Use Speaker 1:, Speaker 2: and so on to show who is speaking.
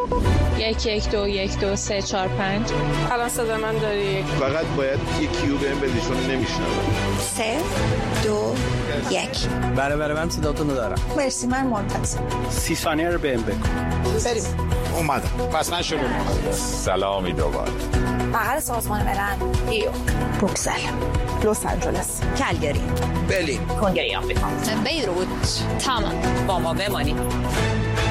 Speaker 1: 1121234
Speaker 2: الان صدا من داری؟
Speaker 3: فقط باید یک کیو بهم بدی چون نمیشنوم.
Speaker 4: 3 2 1.
Speaker 5: بله من صداتون رو دارم.
Speaker 4: مرسی، من منتظر.
Speaker 5: 30 ثانیه رو بهم بگو.
Speaker 4: بریم.
Speaker 3: اومدم. پس نشروع. سلامی دوباره.
Speaker 4: بغل سازمان ملل. نیویورک، بروکسل، لس آنجلس، کلگری،
Speaker 5: برلین،
Speaker 4: کنگره آفریقا،
Speaker 1: بیروت. تمام.
Speaker 4: با ما بمانید.